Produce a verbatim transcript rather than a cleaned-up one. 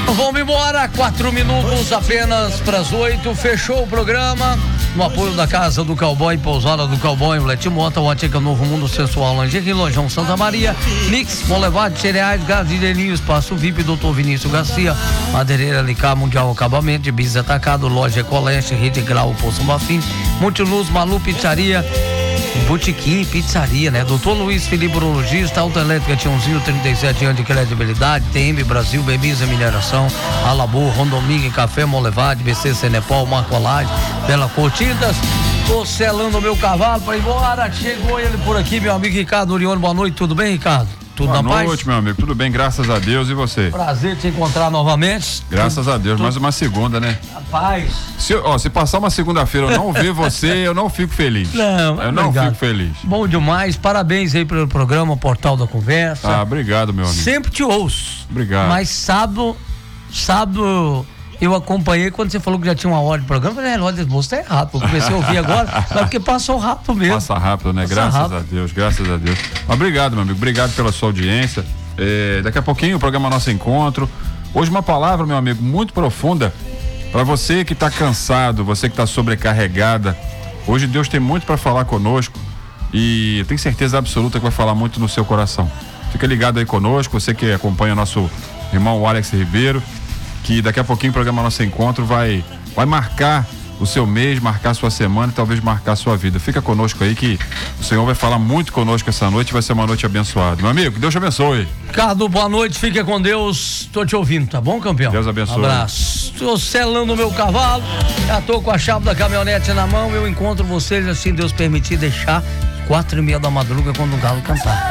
Vamos embora, quatro minutos apenas para as oito. Fechou o programa. No apoio da Casa do Cowboy, Pousada do Cowboy, Lete Mota, Ótica Novo Mundo Sensual, Lingerie, Lojão Santa Maria, Mix, Molevade, Cereais, Gás de Delinho, Espaço V I P, Doutor Vinícius Garcia, Madeireira Licar Mundial Acabamento, de Bis Atacado, Loja Ecoleste, Rede Grau, Poço Bafim, Multiluz, Malu Pizzaria, Botequim, Pizzaria, né? Doutor Luiz Felipe, urologista, Autoelétrica Tiãozinho, trinta e sete anos de credibilidade, T M Brasil, Bebiza Mineração, Alabor, Rondomingue, Café Molevade, B C Cenepol, Marcolagem, Bela Curtidas. Tô selando o meu cavalo pra ir embora. Chegou ele por aqui, meu amigo Ricardo Urione. Boa noite, tudo bem, Ricardo? Tudo Boa na paz? Boa noite, meu amigo. Tudo bem, graças a Deus. E você? Prazer te encontrar novamente. Graças tudo, a Deus, tudo... mais uma segunda, né? Rapaz. Se, ó, se passar uma segunda-feira eu não ver você, eu não fico feliz. Não, eu não obrigado. fico feliz. Bom demais, parabéns aí pelo programa Portal da Conversa. Ah, obrigado, meu amigo. Sempre te ouço. Obrigado. Mas sábado, sábado eu acompanhei quando você falou que já tinha uma hora de programa. Eu falei, é, olha, esse moço tá errado. Eu comecei a ouvir agora, mas porque passou rápido mesmo. Passa rápido, né? Passa graças rápido. a Deus, graças a Deus. Mas obrigado, meu amigo. Obrigado pela sua audiência. É, daqui a pouquinho o programa Nosso Encontro. Hoje uma palavra, meu amigo, muito profunda para você que está cansado, você que está sobrecarregada. Hoje Deus tem muito para falar conosco e eu tenho certeza absoluta que vai falar muito no seu coração. Fica ligado aí conosco, você que acompanha nosso irmão Alex Ribeiro, que daqui a pouquinho o programa Nosso Encontro vai, vai marcar o seu mês, marcar a sua semana e talvez marcar a sua vida. Fica conosco aí que o Senhor vai falar muito conosco essa noite, vai ser uma noite abençoada. Meu amigo, Deus te abençoe. Ricardo, boa noite, fica com Deus. Tô te ouvindo, tá bom, campeão? Deus abençoe. Um abraço. Tô selando o meu cavalo, já tô com a chave da caminhonete na mão. Eu encontro vocês, assim Deus permitir, deixar quatro e meia da madruga quando o galo cantar.